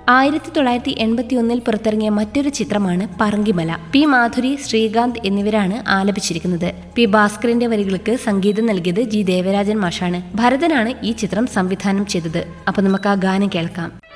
1981 പുറത്തിറങ്ങിയ മറ്റൊരു ചിത്രമാണ് പറങ്കിമല. പി മാധുരി, ശ്രീകാന്ത് എന്നിവരാണ് ആലപിച്ചിരിക്കുന്നത്. പി ഭാസ്കറിന്റെ വരികൾക്ക് സംഗീതം നൽകിയത് ജി ദേവരാജൻ മാഷാണ്. ഭരതനാണ് ഈ ചിത്രം സംവിധാനം ചെയ്തത്. അപ്പൊ നമുക്ക് ആ ഗാനം കേൾക്കാം.